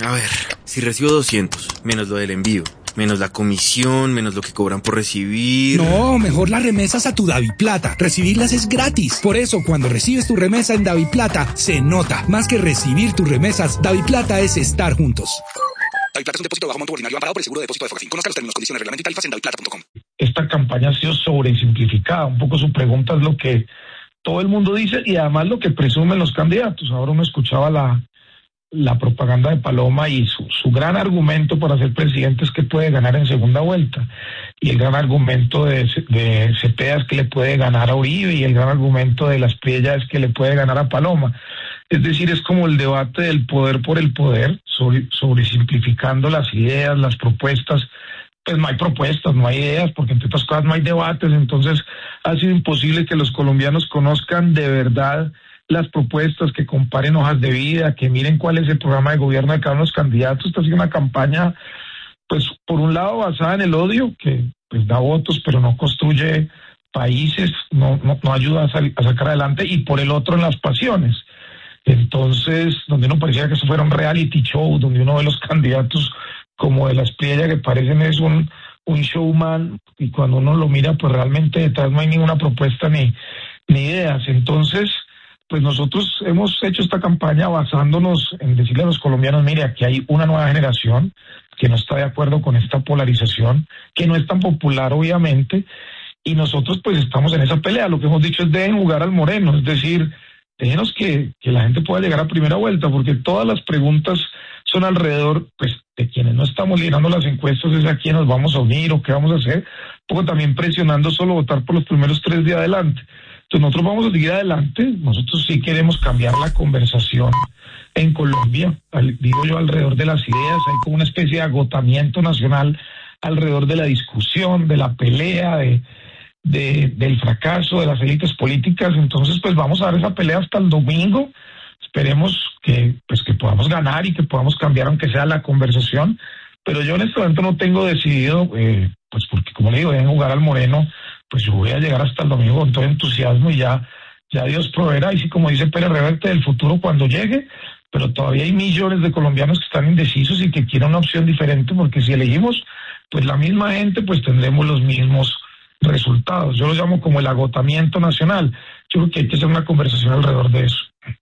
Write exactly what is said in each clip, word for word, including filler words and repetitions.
A ver, si recibo doscientos, menos lo del envío, menos la comisión, menos lo que cobran por recibir... No, mejor las remesas a tu DaviPlata. Recibirlas es gratis. Por eso, cuando recibes tu remesa en DaviPlata, se nota. Más que recibir tus remesas, DaviPlata es estar juntos. DaviPlata es un depósito de bajo monto ordinario amparado por el seguro de depósito de Fogafín. Conozca los términos, condiciones, reglamento y tarifas en daviplata punto com. Esta campaña ha sido sobresimplificada. Un poco su pregunta es lo que todo el mundo dice y además lo que presumen los candidatos. Ahora uno escuchaba la... la propaganda de Paloma y su, su gran argumento para ser presidente es que puede ganar en segunda vuelta, y el gran argumento de, de Cepeda es que le puede ganar a Uribe, y el gran argumento de Las Priella es que le puede ganar a Paloma. Es decir, es como el debate del poder por el poder, sobre, sobre simplificando las ideas, las propuestas. Pues no hay propuestas, no hay ideas, porque entre otras cosas no hay debates. Entonces ha sido imposible que los colombianos conozcan de verdad las propuestas, que comparen hojas de vida, que miren cuál es el programa de gobierno de cada uno de los candidatos. Esta ha sido una campaña, pues, por un lado basada en el odio, que pues da votos, pero no construye países, no, no, no ayuda a, sal, a sacar adelante, y por el otro en las pasiones. Entonces, donde uno parecía que eso fuera un reality show, donde uno ve los candidatos como de Las Priella, que parecen es un, un showman, y cuando uno lo mira, pues realmente detrás no hay ninguna propuesta ni, ni ideas. Entonces, pues nosotros hemos hecho esta campaña basándonos en decirle a los colombianos, mire, aquí hay una nueva generación que no está de acuerdo con esta polarización, que no es tan popular obviamente, y nosotros pues estamos en esa pelea. Lo que hemos dicho es dejen jugar al moreno, es decir, déjenos que, que la gente pueda llegar a primera vuelta, porque todas las preguntas son alrededor pues de quienes no estamos liderando las encuestas, es a quién nos vamos a unir o qué vamos a hacer, un poco también presionando solo votar por los primeros tres de adelante. Entonces nosotros vamos a seguir adelante, nosotros sí queremos cambiar la conversación en Colombia, al, digo yo, alrededor de las ideas. Hay como una especie de agotamiento nacional alrededor de la discusión, de la pelea, de, de del fracaso de las élites políticas. Entonces pues vamos a dar esa pelea hasta el domingo, esperemos que pues que podamos ganar y que podamos cambiar aunque sea la conversación, pero yo en este momento no tengo decidido, eh, pues porque como le digo, deben jugar al moreno. Pues yo voy a llegar hasta el domingo con todo entusiasmo y ya, ya Dios proveerá. Y sí, como dice Pérez Reverte, del futuro cuando llegue, pero todavía hay millones de colombianos que están indecisos y que quieren una opción diferente, porque si elegimos pues la misma gente, pues tendremos los mismos resultados. Yo lo llamo como el agotamiento nacional. Yo creo que hay que hacer una conversación alrededor de eso.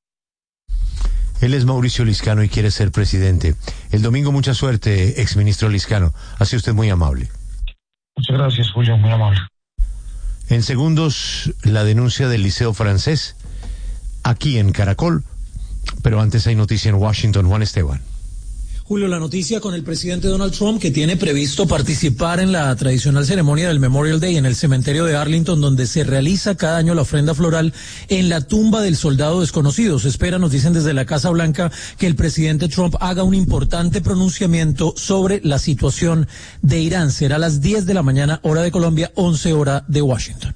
Él es Mauricio Liscano y quiere ser presidente. El domingo mucha suerte, exministro Liscano. Ha sido usted muy amable. Muchas gracias, Julio, muy amable. En segundos, la denuncia del Liceo Francés, aquí en Caracol, pero antes hay noticia en Washington. Juan Esteban. Julio, la noticia con el presidente Donald Trump, que tiene previsto participar en la tradicional ceremonia del Memorial Day en el cementerio de Arlington, donde se realiza cada año la ofrenda floral en la tumba del soldado desconocido. Se espera, nos dicen desde la Casa Blanca, que el presidente Trump haga un importante pronunciamiento sobre la situación de Irán. Será a las diez de la mañana, hora de Colombia, once hora de Washington.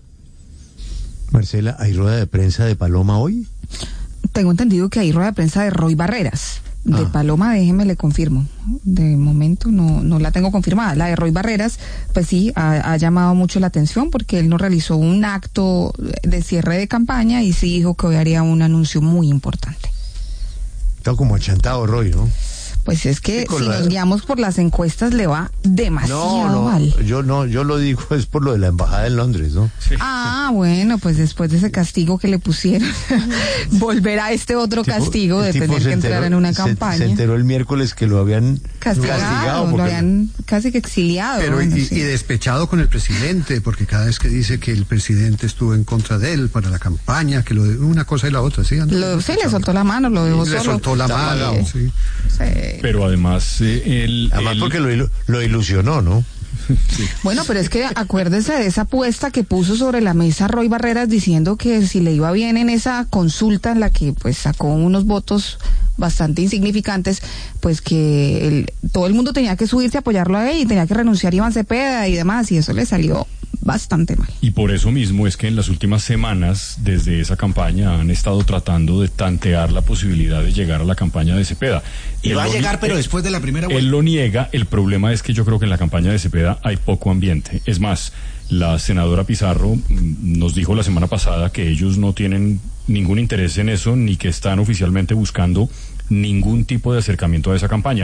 Marcela, ¿hay rueda de prensa de Paloma hoy? Tengo entendido que hay rueda de prensa de Roy Barreras. De ah. Paloma, déjeme le confirmo. De momento no no la tengo confirmada. La de Roy Barreras, pues sí, ha, ha llamado mucho la atención porque él no realizó un acto de cierre de campaña y sí dijo que hoy haría un anuncio muy importante. Está como achantado Roy, ¿no? Pues es que si la... nos guiamos por las encuestas le va demasiado no, no, mal. Yo no, yo lo digo es por lo de la embajada en Londres, ¿no? Sí. Ah, bueno, pues después de ese castigo que le pusieron, volverá este otro tipo, castigo de tener que enteró, entrar en una se, campaña. Se enteró el miércoles que lo habían castigado, castigado lo habían casi que exiliado. Pero bueno, y, sí. y despechado con el presidente, porque cada vez que dice que el presidente estuvo en contra de él para la campaña, que lo de una cosa y la otra, ¿sí? Lo, sí, le soltó la mano, lo dejó sí, solo. Le soltó la mano, sí. sí. Pero además El, Además el... porque lo, lo ilusionó, ¿no? Sí. Bueno, pero es que acuérdese de esa apuesta que puso sobre la mesa Roy Barreras diciendo que si le iba bien en esa consulta en la que pues sacó unos votos bastante insignificantes, pues que el, todo el mundo tenía que subirse a apoyarlo a él y tenía que renunciar Iván Cepeda y demás, y eso le salió bastante mal. Y por eso mismo es que en las últimas semanas, desde esa campaña, han estado tratando de tantear la posibilidad de llegar a la campaña de Cepeda. Y él va a llegar, pero después de la primera vuelta. Él lo niega. El problema es que yo creo que en la campaña de Cepeda hay poco ambiente. Es más, la senadora Pizarro nos dijo la semana pasada que ellos no tienen ningún interés en eso, ni que están oficialmente buscando ningún tipo de acercamiento a esa campaña.